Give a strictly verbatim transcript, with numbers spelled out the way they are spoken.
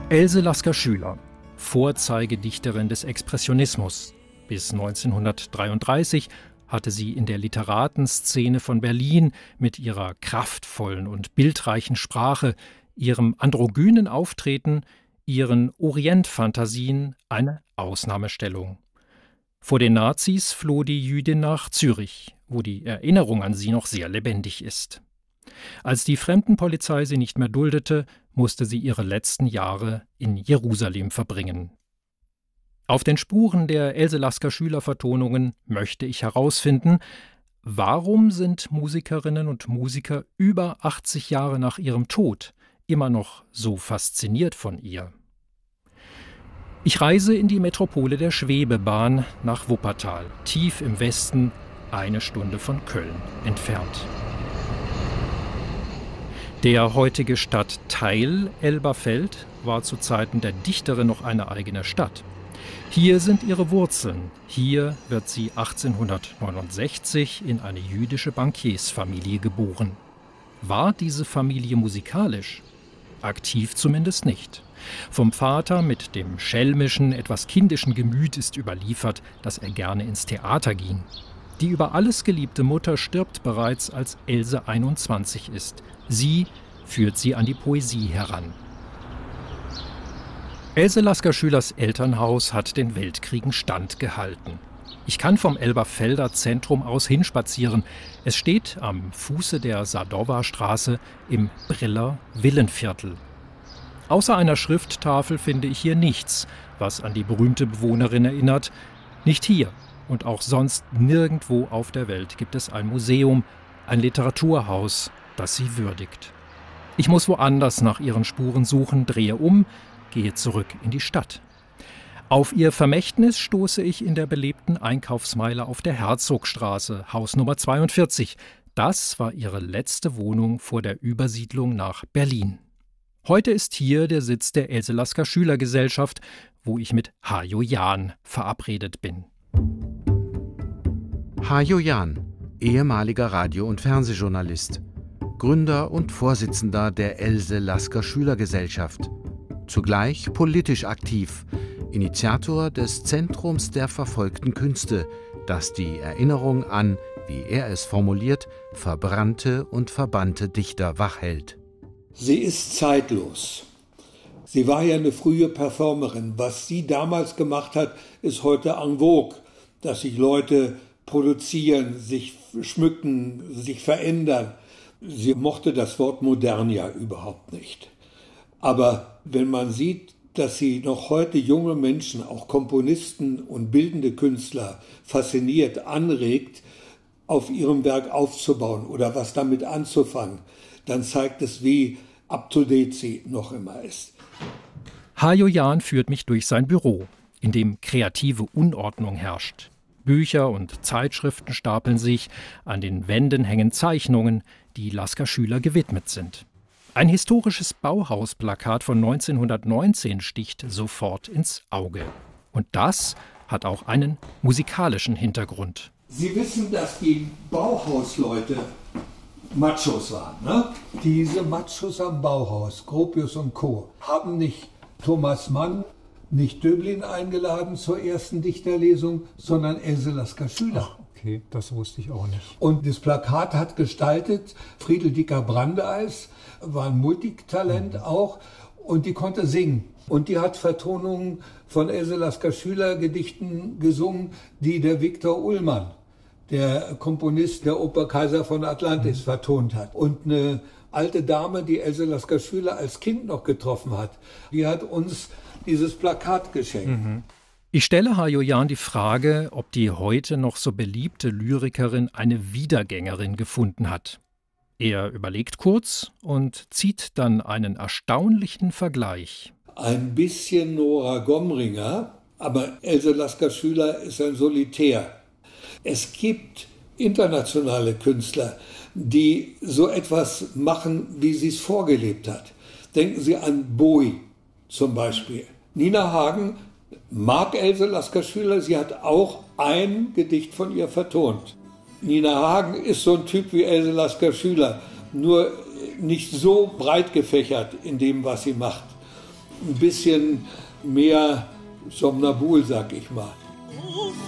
Else Lasker-Schüler, Vorzeigedichterin des Expressionismus. Bis neunzehnhundertdreiunddreißig hatte sie in der Literatenszene von Berlin mit ihrer kraftvollen und bildreichen Sprache, ihrem androgynen Auftreten, ihren Orientfantasien eine Ausnahmestellung. Vor den Nazis floh die Jüdin nach Zürich, wo die Erinnerung an sie noch sehr lebendig ist. Als die Fremdenpolizei sie nicht mehr duldete, musste sie ihre letzten Jahre in Jerusalem verbringen. Auf den Spuren der Else Lasker-Schüler-Vertonungen möchte ich herausfinden, warum sind Musikerinnen und Musiker über achtzig Jahre nach ihrem Tod immer noch so fasziniert von ihr? Ich reise in die Metropole der Schwebebahn nach Wuppertal, tief im Westen, eine Stunde von Köln entfernt. Der heutige Stadtteil Elberfeld war zu Zeiten der Dichterin noch eine eigene Stadt. Hier sind ihre Wurzeln. Hier wird sie achtzehnhundertneunundsechzig in eine jüdische Bankiersfamilie geboren. War diese Familie musikalisch? Aktiv zumindest nicht. Vom Vater mit dem schelmischen, etwas kindischen Gemüt ist überliefert, dass er gerne ins Theater ging. Die über alles geliebte Mutter stirbt bereits, als Else einundzwanzig ist. Sie führt sie an die Poesie heran. Else Lasker-Schülers Elternhaus hat den Weltkriegen standgehalten. Ich kann vom Elberfelder Zentrum aus hinspazieren. Es steht am Fuße der Sadowa-Straße im Briller Villenviertel. Außer einer Schrifttafel finde ich hier nichts, was an die berühmte Bewohnerin erinnert. Nicht hier und auch sonst nirgendwo auf der Welt gibt es ein Museum, ein Literaturhaus, das sie würdigt. Ich muss woanders nach ihren Spuren suchen, drehe um, gehe zurück in die Stadt. Auf ihr Vermächtnis stoße ich in der belebten Einkaufsmeile auf der Herzogstraße, Haus Nummer zweiundvierzig. Das war ihre letzte Wohnung vor der Übersiedlung nach Berlin. Heute ist hier der Sitz der Else Lasker-Schüler-Gesellschaft, wo ich mit Hajo Jahn verabredet bin. Hajo Jahn, ehemaliger Radio- und Fernsehjournalist, Gründer und Vorsitzender der Else Lasker-Schüler-Gesellschaft, zugleich politisch aktiv, Initiator des Zentrums der verfolgten Künste, das die Erinnerung an, wie er es formuliert, verbrannte und verbannte Dichter wachhält. Sie ist zeitlos. Sie war ja eine frühe Performerin. Was sie damals gemacht hat, ist heute en vogue, dass sich Leute produzieren, sich schmücken, sich verändern. Sie mochte das Wort modern ja überhaupt nicht. Aber wenn man sieht, dass sie noch heute junge Menschen, auch Komponisten und bildende Künstler fasziniert, anregt, auf ihrem Werk aufzubauen oder was damit anzufangen, dann zeigt es, wie up-to-date sie noch immer ist. Hajo Jahn führt mich durch sein Büro, in dem kreative Unordnung herrscht. Bücher und Zeitschriften stapeln sich, an den Wänden hängen Zeichnungen, die Lasker-Schüler gewidmet sind. Ein historisches Bauhausplakat von neunzehnhundertneunzehn sticht sofort ins Auge. Und das hat auch einen musikalischen Hintergrund. Sie wissen, dass die Bauhausleute Machos waren, ne? Diese Machos am Bauhaus, Gropius und Co., haben nicht Thomas Mann, nicht Döblin eingeladen zur ersten Dichterlesung, sondern Else Lasker-Schüler. Ach, okay, das wusste ich auch nicht. Und das Plakat hat gestaltet Friedel Dicker-Brandeis, war ein Multitalent mhm. auch, und die konnte singen. Und die hat Vertonungen von Else Lasker-Schüler Gedichten gesungen, die der Viktor Ullmann, der Komponist der Oper Kaiser von Atlantis, mhm. vertont hat. Und eine alte Dame, die Else Lasker-Schüler als Kind noch getroffen hat, die hat uns dieses Plakat geschenkt. Mhm. Ich stelle Hajo Jahn die Frage, ob die heute noch so beliebte Lyrikerin eine Wiedergängerin gefunden hat. Er überlegt kurz und zieht dann einen erstaunlichen Vergleich. Ein bisschen Nora Gomringer, aber Else Lasker-Schüler ist ein Solitär. Es gibt internationale Künstler, die so etwas machen, wie sie es vorgelebt hat. Denken Sie an Bowie zum Beispiel. Nina Hagen mag Else Lasker-Schüler, sie hat auch ein Gedicht von ihr vertont. Nina Hagen ist so ein Typ wie Else Lasker-Schüler, nur nicht so breit gefächert in dem, was sie macht. ein bisschen mehr somnambul, sag ich mal.